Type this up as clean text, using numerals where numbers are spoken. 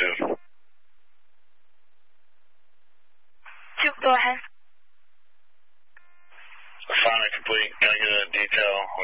2. 2, go ahead. Assignment complete. Can I get a detail